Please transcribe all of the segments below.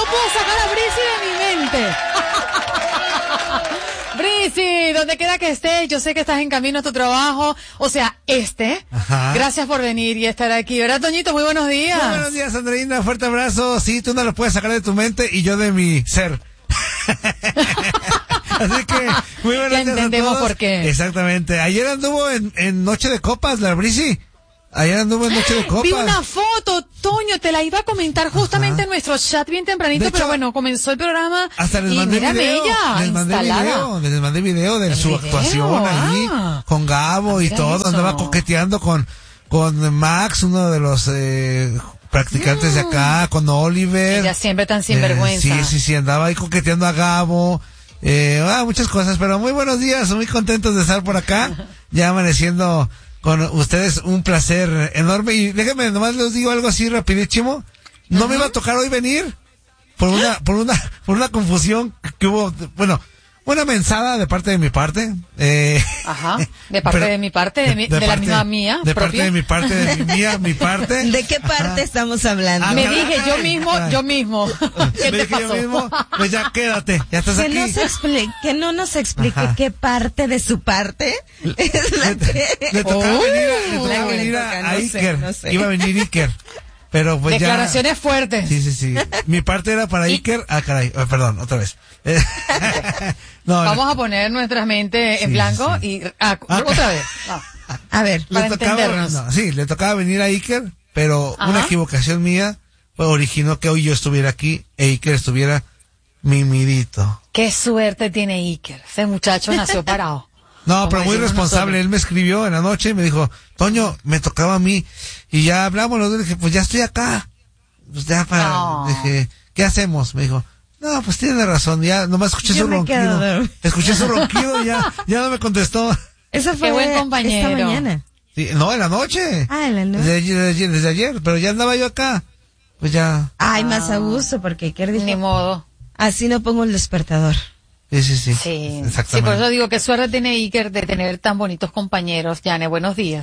puedo sacar a Brisi de mi mente. Brisi, donde quiera que estés, yo sé que estás en camino a tu trabajo, o sea, Ajá. Gracias por venir y estar aquí, ¿verdad, Toñito? Muy buenos días. Muy buenos días, Andreina, fuerte abrazo. Sí, tú no lo puedes sacar de tu mente y yo de mi ser. Así que, muy buenos días. Ya entendemos a todos. por qué. Exactamente. Ayer anduvo en Noche de Copas, la Brisi. Ayer anduvo en Noche de Copas. Vi una foto, Toño, te la iba a comentar justamente en nuestro chat bien tempranito, De hecho, pero bueno, comenzó el programa hasta les y mandé mírame video. ella, Les mandé video de su video, actuación ahí con Gabo y mira todo. eso. Andaba coqueteando con Max, uno de los practicantes de acá, con Oliver. Ella siempre tan sinvergüenza. Sí, andaba ahí coqueteando a Gabo. Muchas cosas, pero muy buenos días, muy contentos de estar por acá. Ya amaneciendo con ustedes, un placer enorme. Y déjenme, nomás les digo algo así rapidísimo. No me iba a tocar hoy venir por una confusión que hubo, bueno, una mensada de parte de mi parte. Ajá, de parte de mi parte, de la misma mía. De propia. parte de mi parte, de mi mía, mi parte. ¿De qué parte estamos hablando? Me dije yo mismo. ¿Qué Me te dije pasó? yo mismo, pues ya quédate, ya estás aquí. Que no nos explique qué parte de su parte es la que... Le tocaba la que le venir toca, a no sé, Iker. no sé. Iba a venir Iker. Pero pues Declaraciones fuertes. Sí. Mi parte era para Iker. Ah, caray. Perdón, otra vez. Vamos a poner nuestras mentes en blanco y otra vez. A ver, para entendernos. Le tocaba venir a Iker, pero una equivocación mía originó que hoy yo estuviera aquí e Iker estuviera mimidito. Qué suerte tiene Iker. Ese muchacho nació parado. No, Como pero muy decimos responsable. nosotros. Él me escribió en la noche y me dijo, Toño, me tocaba a mí. Y ya hablamos los dos. Dije, pues ya estoy acá. Pues ya dije, ¿qué hacemos? Me dijo, no, pues tiene razón. Ya nomás escuché Yo su me ronquido. quedo. Escuché su ronquido, ya no me contestó. Eso fue Qué buen compañero. esta mañana. Sí, no, en la noche. En la noche. Desde ayer, pero ya andaba yo acá. Pues ya. Ay, más a gusto, porque Iker dijo, Ni modo. así no pongo el despertador. Sí. Sí, Exactamente. por eso digo que suerte tiene Iker de tener tan bonitos compañeros. Yane, buenos días.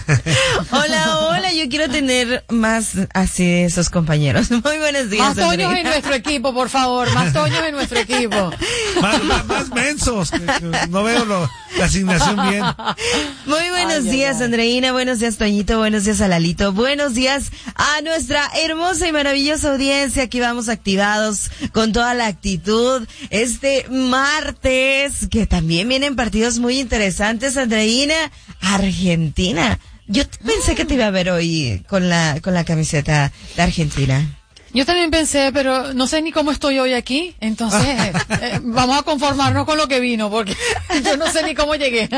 Hola, yo quiero tener más así esos compañeros. Muy buenos días, Más Toños Andreina. en nuestro equipo, por favor. Más Toños en nuestro equipo. Más mensos. Que no veo la asignación bien. Muy buenos días, Andreina. Buenos días, Toñito. Buenos días a Lalito. Buenos días a nuestra hermosa y maravillosa audiencia. Aquí vamos activados con toda la actitud. Este martes, que también vienen partidos muy interesantes, Andreina. Argentina. Yo pensé que te iba a ver hoy con la camiseta de Argentina. Yo también pensé, pero no sé ni cómo estoy hoy aquí, entonces vamos a conformarnos con lo que vino, porque yo no sé ni cómo llegué.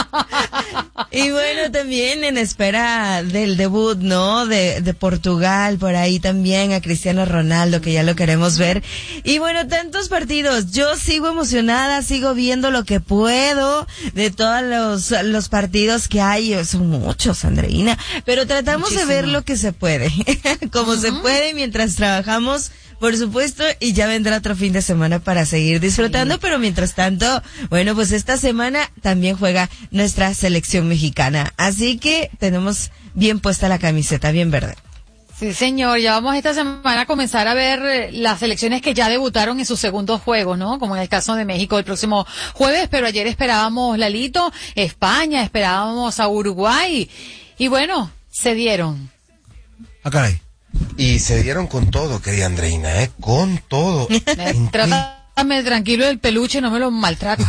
Y bueno, también en espera del debut, ¿no? De Portugal, por ahí también a Cristiano Ronaldo, que ya lo queremos ver. Y bueno, tantos partidos. Yo sigo emocionada, sigo viendo lo que puedo de todos los partidos que hay. Son muchos, Andreina, pero tratamos Muchísimo. de ver lo que se puede, como se puede mientras trabajamos, por supuesto, y ya vendrá otro fin de semana para seguir disfrutando, pero mientras tanto, bueno, pues esta semana también juega nuestra selección mexicana, así que tenemos bien puesta la camiseta, bien verde. Sí, señor, ya vamos esta semana a comenzar a ver las selecciones que ya debutaron en sus segundos juegos, ¿no? Como en el caso de México el próximo jueves, pero ayer esperábamos, Lalito, España, esperábamos a Uruguay, y bueno, se dieron. Ah, caray. Y se dieron con todo, querida Andreina, con todo. Trátame tranquilo del peluche, no me lo maltrates.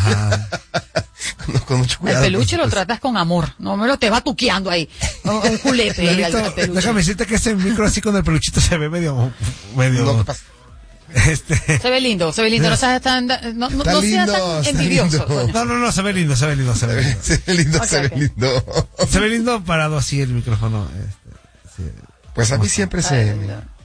Con mucho El cuidado. peluche lo tratas con amor, no me lo estés batuqueando ahí, un julepe ahí Lalito, al peluche. déjame decirte que ese micro así con el peluchito se ve medio No, ¿qué pasa? Se ve lindo, no seas tan, no Está seas lindo, tan está envidioso. lindo. No, se ve lindo. Se ve lindo, Ok, se ve ok. lindo. Se ve lindo parado así el micrófono. Sí. Pues a mí siempre se...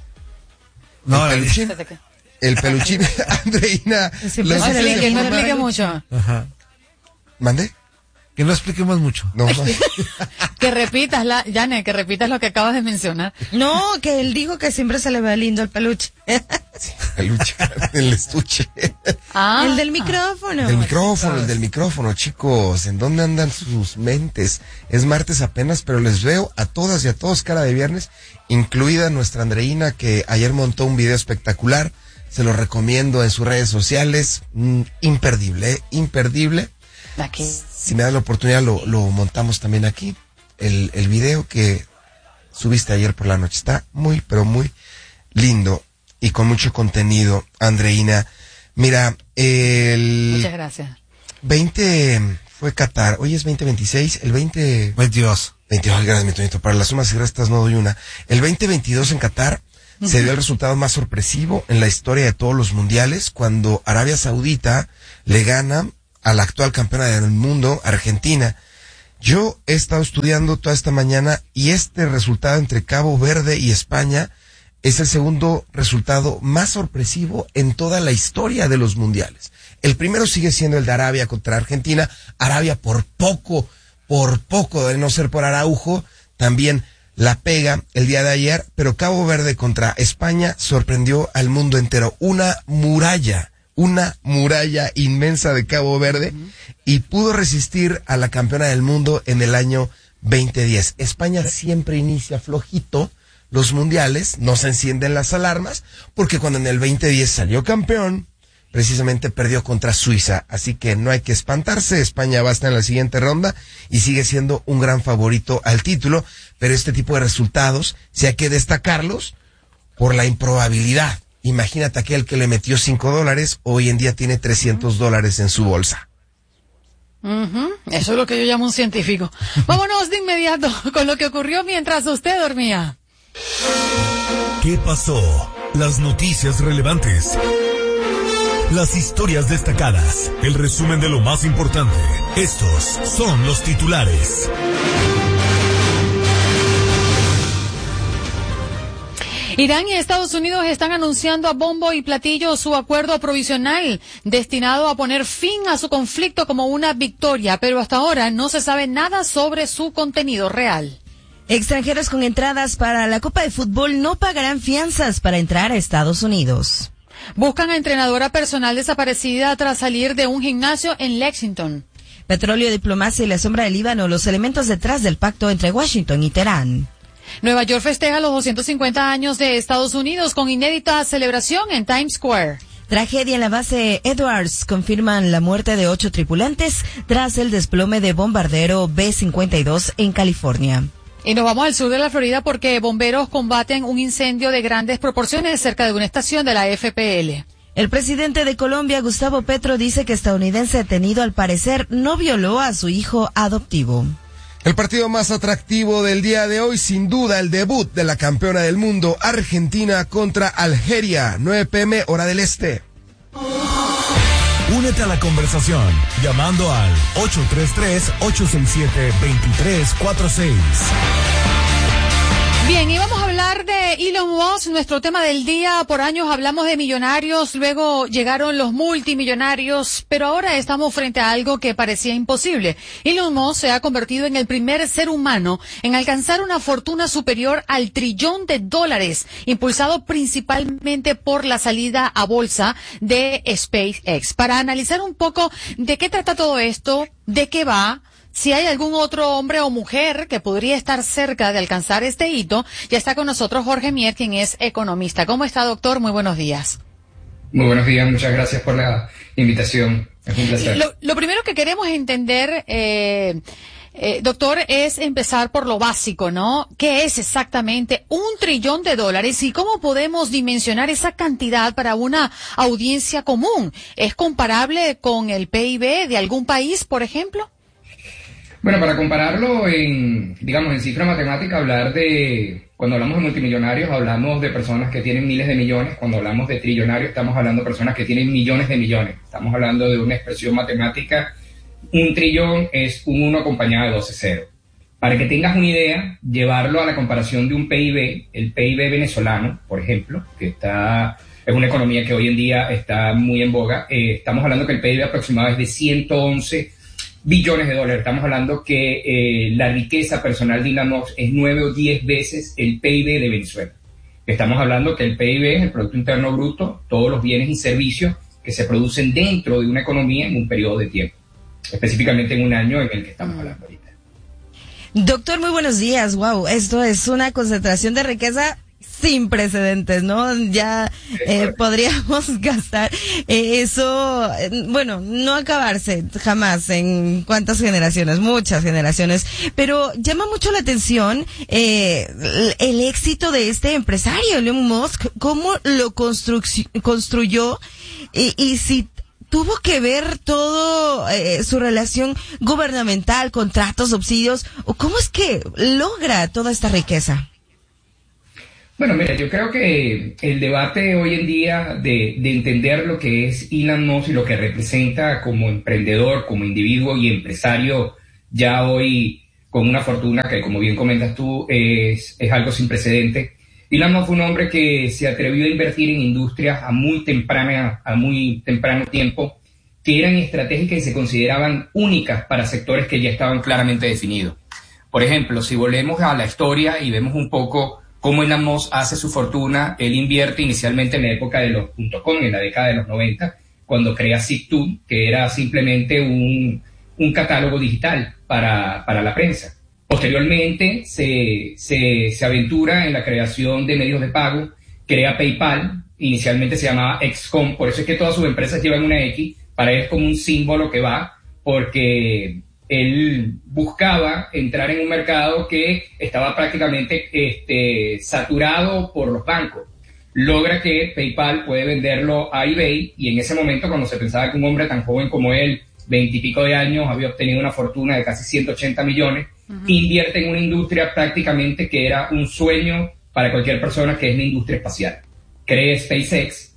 No, El peluchín, Andreina. Siempre los- se le ve Que no lindo. explique mucho, Ajá. ¿Mandé? Que no expliquemos mucho. No, que repitas Yane, que repitas lo que acabas de mencionar. No, que él dijo que siempre se le ve lindo el peluche. peluche, el estuche. El del micrófono. El del micrófono, chicos. ¿En dónde andan sus mentes? Es martes apenas, pero les veo a todas y a todos cara de viernes, incluida nuestra Andreina, que ayer montó un video espectacular se lo recomiendo en sus redes sociales, imperdible, imperdible. Aquí. Si me das la oportunidad lo montamos también aquí, el video que subiste ayer por la noche, está muy, pero muy lindo y con mucho contenido, Andreina. Mira, Muchas gracias. 20 fue Qatar, hoy es 2026, el 22, gracias, mi Toñito, para las sumas y restas no doy una. El 2022 en Qatar se dio el resultado más sorpresivo en la historia de todos los mundiales, cuando Arabia Saudita le gana a la actual campeona del mundo, Argentina. Yo he estado estudiando toda esta mañana y este resultado entre Cabo Verde y España es el segundo resultado más sorpresivo en toda la historia de los mundiales. El primero sigue siendo el de Arabia contra Argentina. Arabia por poco, de no ser por Araujo, también la pega el día de ayer, pero Cabo Verde contra España sorprendió al mundo entero. Una muralla inmensa de Cabo Verde, y pudo resistir a la campeona del mundo en el año 2010. España siempre inicia flojito los mundiales, no se encienden las alarmas, porque cuando en el 2010 salió campeón, precisamente perdió contra Suiza, así que no hay que espantarse. España va a estar en la siguiente ronda y sigue siendo un gran favorito al título, pero este tipo de resultados sí hay que destacarlos por la improbabilidad. Imagínate aquel que le metió $5, hoy en día tiene $300 en su bolsa. Eso es lo que yo llamo un científico. Vámonos de inmediato con lo que ocurrió mientras usted dormía. ¿Qué pasó? Las noticias relevantes, las historias destacadas, el resumen de lo más importante. Estos son los titulares. Irán y Estados Unidos están anunciando a bombo y platillo su acuerdo provisional destinado a poner fin a su conflicto como una victoria, pero hasta ahora no se sabe nada sobre su contenido real. Extranjeros con entradas para la Copa de Fútbol no pagarán fianzas para entrar a Estados Unidos. Buscan a entrenadora personal desaparecida tras salir de un gimnasio en Lexington. Petróleo, diplomacia y la sombra del Líbano, los elementos detrás del pacto entre Washington y Teherán. Nueva York festeja los 250 años de Estados Unidos con inédita celebración en Times Square. Tragedia en la base Edwards. Confirman la muerte de 8 tripulantes tras el desplome de bombardero B-52 en California. Y nos vamos al sur de la Florida porque bomberos combaten un incendio de grandes proporciones cerca de una estación de la FPL. El presidente de Colombia, Gustavo Petro, dice que estadounidense detenido al parecer no violó a su hijo adoptivo. El partido más atractivo del día de hoy, sin duda, el debut de la campeona del mundo, Argentina contra Algeria, 9 p.m. hora del este. Únete a la conversación llamando al 833-867-2346. Bien, y vamos a hablar de Elon Musk, nuestro tema del día. Por años hablamos de millonarios, luego llegaron los multimillonarios, pero ahora estamos frente a algo que parecía imposible. Elon Musk se ha convertido en el primer ser humano en alcanzar una fortuna superior al $1 trillón, impulsado principalmente por la salida a bolsa de SpaceX. Para analizar un poco de qué trata todo esto, de qué va, si hay algún otro hombre o mujer que podría estar cerca de alcanzar este hito, ya está con nosotros Jorge Mier, quien es economista. ¿Cómo está, doctor? Muy buenos días. Muy buenos días, muchas gracias por la invitación. Es un placer. Lo primero que queremos entender, doctor, es empezar por lo básico, ¿no? ¿Qué es exactamente $1 trillón y cómo podemos dimensionar esa cantidad para una audiencia común? ¿Es comparable con el PIB de algún país, por ejemplo? Bueno, para compararlo en cifra matemática, cuando hablamos de multimillonarios, hablamos de personas que tienen miles de millones. Cuando hablamos de trillonarios, estamos hablando de personas que tienen millones de millones. Estamos hablando de una expresión matemática. Un trillón es un 1 acompañado de 12 ceros. Para que tengas una idea, llevarlo a la comparación de un PIB, el PIB venezolano, por ejemplo, es una economía que hoy en día está muy en boga. Estamos hablando que el PIB aproximado es de 111 billones de dólares. Estamos hablando que la riqueza personal de Elon Musk es 9 o 10 veces el PIB de Venezuela. Estamos hablando que el PIB es el Producto Interno Bruto, todos los bienes y servicios que se producen dentro de una economía en un periodo de tiempo, específicamente en un año en el que estamos hablando ahorita. Doctor, muy buenos días. Wow, esto es una concentración de riqueza sin precedentes, ¿no? Ya podríamos gastar eso, bueno, no acabarse jamás en cuántas generaciones, muchas generaciones, pero llama mucho la atención el éxito de este empresario, Elon Musk, cómo lo construyó y si tuvo que ver todo su relación gubernamental, contratos, subsidios, o cómo es que logra toda esta riqueza. Bueno, mira, yo creo que el debate hoy en día de entender lo que es Elon Musk y lo que representa como emprendedor, como individuo y empresario, ya hoy con una fortuna que, como bien comentas tú, es algo sin precedente. Elon Musk fue un hombre que se atrevió a invertir en industrias a muy temprano tiempo, que eran estratégicas y se consideraban únicas para sectores que ya estaban claramente definidos. Por ejemplo, si volvemos a la historia y vemos un poco cómo Elon Musk hace su fortuna, él invierte inicialmente en la época de los .com, en la década de los 90, cuando crea Zip2, que era simplemente un catálogo digital para la prensa. Posteriormente se aventura en la creación de medios de pago, crea PayPal, inicialmente se llamaba XCOM, por eso es que todas sus empresas llevan una X, para él es como un símbolo que va, porque él buscaba entrar en un mercado que estaba prácticamente saturado por los bancos. Logra que PayPal puede venderlo a eBay y en ese momento, cuando se pensaba que un hombre tan joven como él, 20 y pico de años, había obtenido una fortuna de casi 180 millones, invierte en una industria prácticamente que era un sueño para cualquier persona, que es la industria espacial. Crea SpaceX,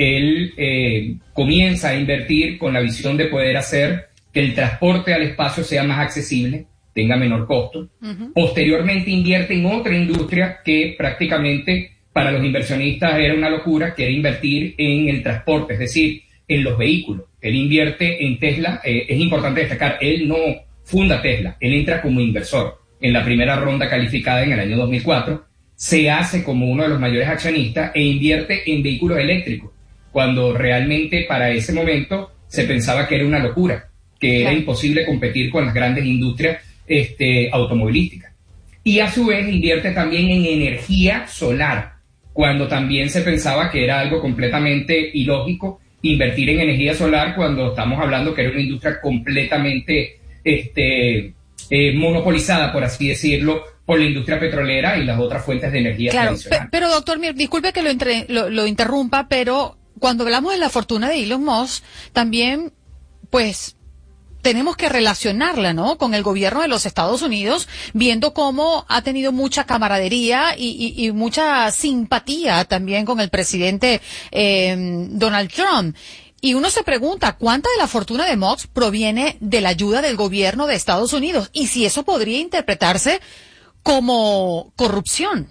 él comienza a invertir con la visión de poder hacer que el transporte al espacio sea más accesible, tenga menor costo. Posteriormente invierte en otra industria que prácticamente para los inversionistas era una locura, que era invertir en el transporte, es decir, en los vehículos. Él invierte en Tesla, es importante destacar, él no funda Tesla, él entra como inversor en la primera ronda calificada en el año 2004, se hace como uno de los mayores accionistas e invierte en vehículos eléctricos, cuando realmente para ese momento se pensaba que era una locura, que era imposible competir con las grandes industrias automovilísticas. Y a su vez invierte también en energía solar, cuando también se pensaba que era algo completamente ilógico invertir en energía solar, cuando estamos hablando que era una industria completamente monopolizada, por así decirlo, por la industria petrolera y las otras fuentes de energía tradicionales. Pero doctor Mier, disculpe que lo interrumpa, pero cuando hablamos de la fortuna de Elon Musk, también, pues, tenemos que relacionarla, ¿no?, con el gobierno de los Estados Unidos, viendo cómo ha tenido mucha camaradería y mucha simpatía también con el presidente Donald Trump. Y uno se pregunta, ¿cuánta de la fortuna de Musk proviene de la ayuda del gobierno de Estados Unidos? Y si eso podría interpretarse como corrupción.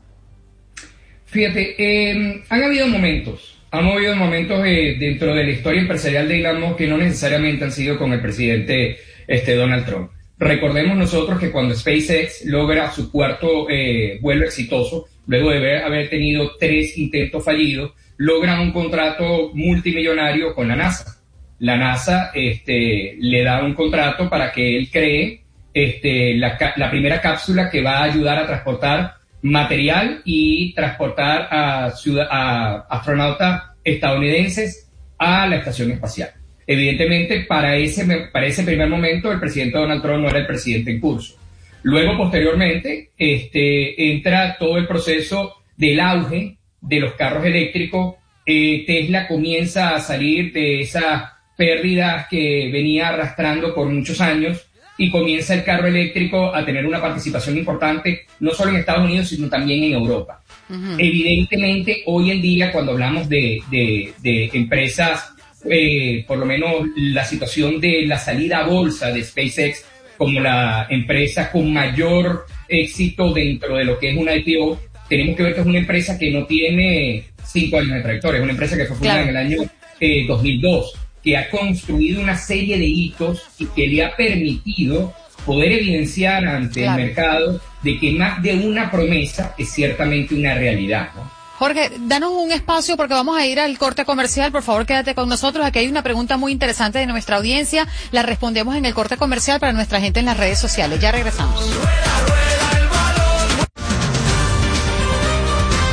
Fíjate, han habido momentos dentro de la historia empresarial de Elon Musk que no necesariamente han sido con el presidente Donald Trump. Recordemos nosotros que cuando SpaceX logra su cuarto vuelo exitoso, luego de haber tenido 3 intentos fallidos, logra un contrato multimillonario con la NASA. La NASA le da un contrato para que él cree la primera cápsula que va a ayudar a transportar material y transportar a astronautas estadounidenses a la estación espacial. Evidentemente, para ese primer momento, el presidente Donald Trump no era el presidente en curso. Luego, posteriormente, entra todo el proceso del auge de los carros eléctricos. Tesla comienza a salir de esas pérdidas que venía arrastrando por muchos años y comienza el carro eléctrico a tener una participación importante, no solo en Estados Unidos, sino también en Europa. Evidentemente, hoy en día, cuando hablamos de empresas, por lo menos la situación de la salida a bolsa de SpaceX como la empresa con mayor éxito dentro de lo que es una IPO, tenemos que ver que es una empresa que no tiene 5 años de trayectoria, es una empresa que fue fundada en el año 2002, que ha construido una serie de hitos y que le ha permitido poder evidenciar ante el mercado de que más de una promesa es ciertamente una realidad, ¿no? Jorge, danos un espacio porque vamos a ir al corte comercial. Por favor, quédate con nosotros. Aquí hay una pregunta muy interesante de nuestra audiencia. La respondemos en el corte comercial para nuestra gente en las redes sociales. Ya regresamos.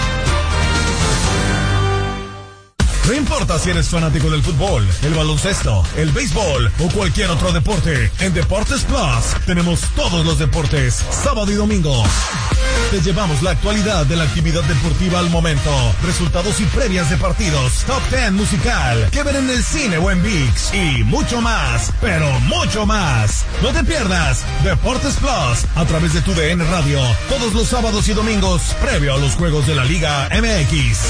importa si eres fanático del fútbol, el baloncesto, el béisbol o cualquier otro deporte, en Deportes Plus tenemos todos los deportes, sábado y domingo. Te llevamos la actualidad de la actividad deportiva al momento, resultados y previas de partidos, top 10 musical, que ver en el cine o en ViX y mucho más, pero mucho más. No te pierdas Deportes Plus a través de tu DN Radio, todos los sábados y domingos, previo a los juegos de la Liga MX.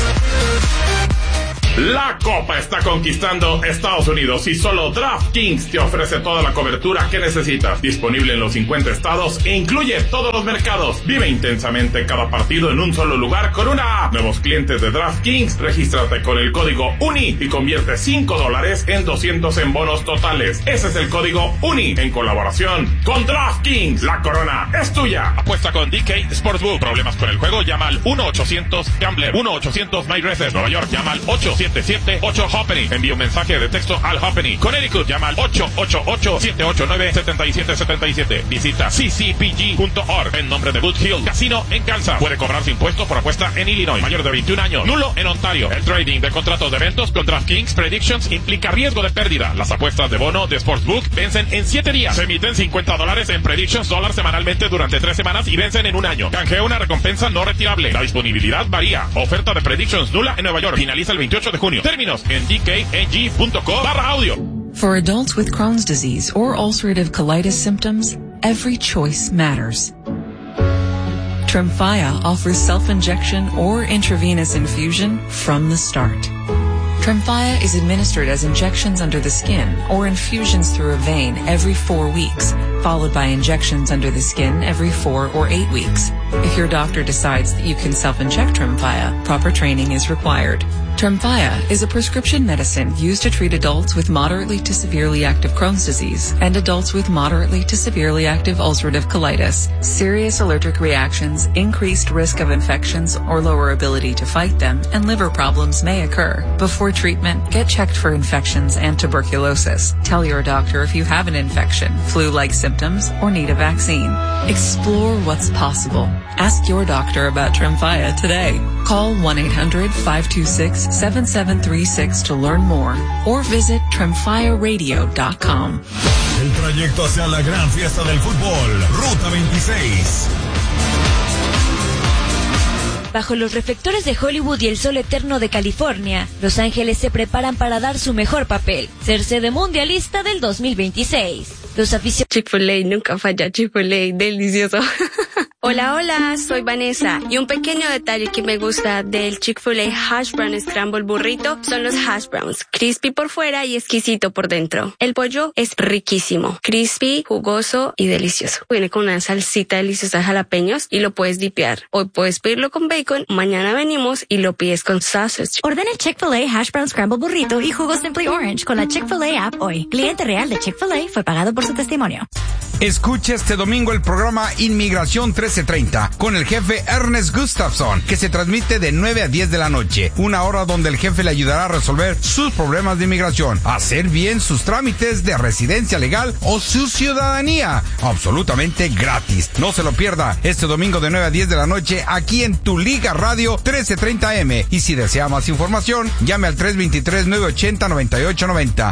La Copa está conquistando Estados Unidos y solo DraftKings te ofrece toda la cobertura que necesitas. Disponible en los 50 estados e incluye todos los mercados. Vive intensamente cada partido en un solo lugar con una app. Nuevos clientes de DraftKings, regístrate con el código UNI y convierte $5 en 200 en bonos totales. Ese es el código UNI en colaboración con DraftKings. La corona es tuya. Apuesta con DK Sportsbook. Problemas con el juego, llama al 1-800-GAMBLER. 1-800-MyRaces. Nueva York, llama al 877-8-HOPENY. Envía un mensaje de texto al HOPENY. Connecticut, llama al 888-789-7777. Visita ccpg.org en nombre de Boot Hill Casino en Kansas. Puede cobrarse impuestos por apuesta en Illinois. Mayor de 21 años. Nulo en Ontario. El trading de contratos de eventos con DraftKings Predictions implica riesgo de pérdida. Las apuestas de bono de Sportsbook vencen en 7 días. Se emiten $50 en Predictions dólar semanalmente durante 3 semanas y vencen en un año. Canjea una recompensa no retirable. La disponibilidad varía. Oferta de Predictions nula en Nueva York. Finaliza el 28 de junio. Términos en dkng.co/audio. For adults with Crohn's disease or ulcerative colitis symptoms, every choice matters. Tremfya offers self-injection or intravenous infusion from the start. Tremfya is administered as injections under the skin or infusions through a vein every 4 weeks, followed by injections under the skin every 4 or 8 weeks. If your doctor decides that you can self-inject Tremfya, proper training is required. Tremfya is a prescription medicine used to treat adults with moderately to severely active Crohn's disease and adults with moderately to severely active ulcerative colitis. Serious allergic reactions, increased risk of infections or lower ability to fight them, and liver problems may occur. Before treatment, get checked for infections and tuberculosis. Tell your doctor if you have an infection, flu-like symptoms, or need a vaccine. Explore what's possible. Ask your doctor about Tremfya today. Call 1-800-526-7736 to learn more or visit tremfyaradio.com. El trayecto hacia la gran fiesta del fútbol, Ruta 26. Bajo los reflectores de Hollywood y el sol eterno de California, Los Ángeles se preparan para dar su mejor papel, ser sede mundialista del 2026. Los aficionados... Chick-fil-A, nunca falla, Chick-fil-A, delicioso. Hola, soy Vanessa, y un pequeño detalle que me gusta del Chick-fil-A Hash Brown Scramble Burrito son los hash browns, crispy por fuera y exquisito por dentro. El pollo es riquísimo, crispy, jugoso y delicioso. Viene con una salsita deliciosa de jalapeños y lo puedes dipear. Hoy puedes pedirlo con bacon, mañana venimos y lo pides con sausage. Ordena el Chick-fil-A Hash Brown Scramble Burrito y jugo Simply Orange con la Chick-fil-A app hoy. Cliente real de Chick-fil-A fue pagado por su testimonio. Escucha este domingo el programa Inmigración 1330 con el jefe Ernest Gustafson, que se transmite de 9 a 10 de la noche. Una hora donde el jefe le ayudará a resolver sus problemas de inmigración, hacer bien sus trámites de residencia legal o su ciudadanía. Absolutamente gratis. No se lo pierda este domingo de 9 a 10 de la noche aquí en Tu Liga Radio 1330M. Y si desea más información, llame al 323-980-9890.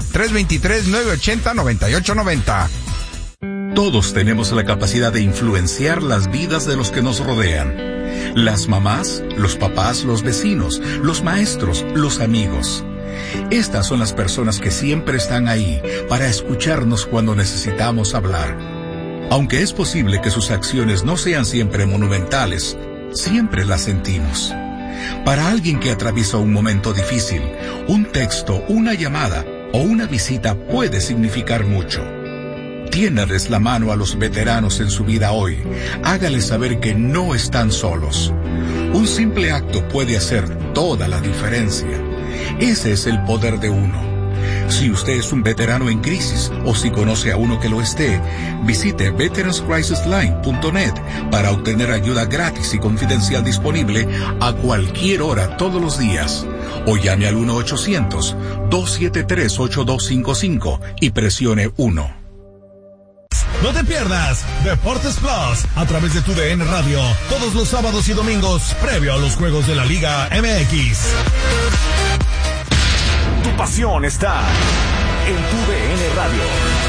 323-980-9890. Todos tenemos la capacidad de influenciar las vidas de los que nos rodean. Las mamás, los papás, los vecinos, los maestros, los amigos. Estas son las personas que siempre están ahí para escucharnos cuando necesitamos hablar. Aunque es posible que sus acciones no sean siempre monumentales, siempre las sentimos. Para alguien que atraviesa un momento difícil, un texto, una llamada o una visita puede significar mucho. Tiéndales la mano a los veteranos en su vida hoy. Hágales saber que no están solos. Un simple acto puede hacer toda la diferencia. Ese es el poder de uno. Si usted es un veterano en crisis o si conoce a uno que lo esté, visite veteranscrisisline.net para obtener ayuda gratis y confidencial disponible a cualquier hora todos los días. O llame al 1-800-273-8255 y presione 1. No te pierdas Deportes Plus a través de tu DN Radio todos los sábados y domingos previo a los juegos de la Liga MX. diversión está en tu DN Radio.